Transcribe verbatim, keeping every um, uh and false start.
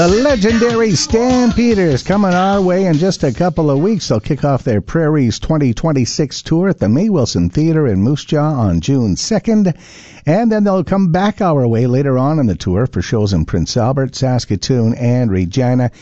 The legendary Stampeders coming our way in just a couple of weeks. They'll kick off their Prairies twenty twenty-six tour at the May Wilson Theater in Moose Jaw on June second. And then they'll come back our way later on in the tour for shows in Prince Albert, Saskatoon, and Regina.